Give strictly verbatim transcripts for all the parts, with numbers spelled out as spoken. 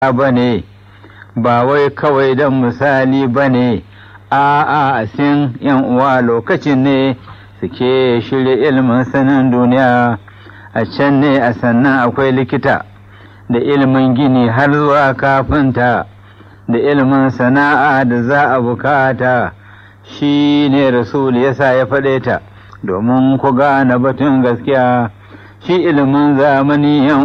ba ne, ba wai kawai don misali ba ne, a'a sin yan uwa lokacin ne suke shirya ilimin sanin duniya. A can ne a sannan akwai likita da ilimin gini har zuwa kafinta da ilimin sana'a da za a bukata. Shi ne Rasul yasa ya faɗe ta domin ku gane batun gaskiya. Shi ilimin zamani yan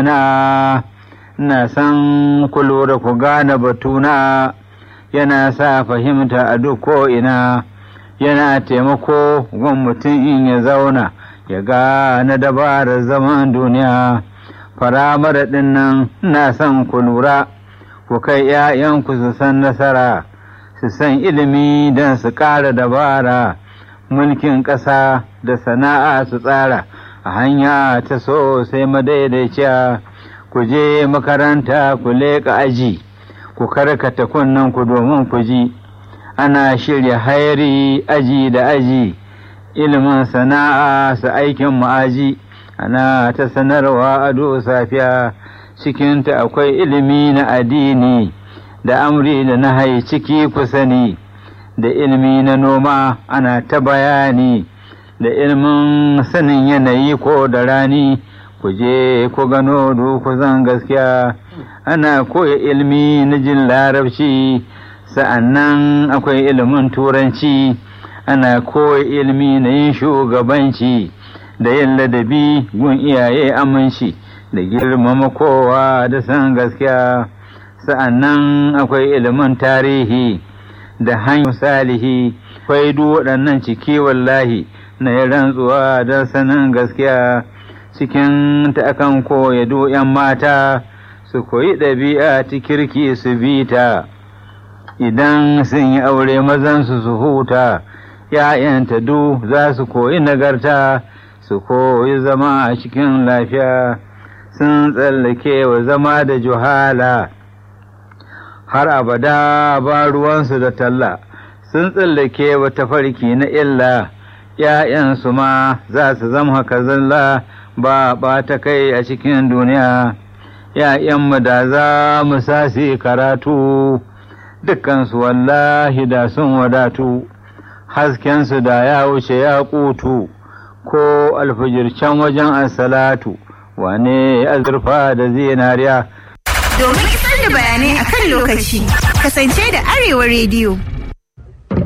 uwana na san ku lura ku gane batuna, yana sa fahimta a duk ko'ina, yana taimako gun mutum in ya zauna ya gane dabarar zaman duniya. Firamare ɗin nan na san ku lura ku kai ‘ya'yanku su san nasara, su san ilimi don su ƙara dabara, mulkin ƙasa da sana'a su tsara a hanya ta so sai madaidaiciya. Ku je makaranta ku leƙa aji, ku karkata kunnen ku domin ku ji, ana shirya hayari aji da aji, ilimin sana'a su aikin ma'aji, ana ta sanarwa ado safiya. Cikinta akwai ilimi na addini da amri da nahayi ciki ku sani, da ilimi na noma ana ta bayani, da ilimin sanin yanayi ko da rani. Ku je ku gano ku zan gaskiya, ana koya ilimi na jin larabci, sa'annan akwai ilimin turanci, ana koya ilimi na yin shugabanci, da yin ladabi gun iyaye aminci, da girmama kowa da san gaskiya. Sa'annan akwai ilimin tarihi da hanyar salihi, akwai duk waɗannan ciki wallahi na yi rantsuwa da sanin gaskiya. Cikin ta akan koya do ‘yan mata su koyi ɗabi'a ta kirki su bi ta, idan sun yi aure mazansu su huta, ‘ya'yanta du za su koyi nagarta, su koyi zama a cikin lafiya. Sun tsallake wa zama da juhala, har abada ba ruwansu da talla, sun tsallake wa tafarki na illa, ‘ya'yansu ma za su zama haka zalla. Ba ɓata kai a cikin duniya, ‘ya'yanmu da za mu sasi karatu, dukkansu wallahi da sun wadatu, haskensu da ya wuce ya kutu, ko alfijir can wajen assalatu, wane azurfa da zinariya. Domin isar da bayanai akan lokaci, kasance da Arewa Rediyo.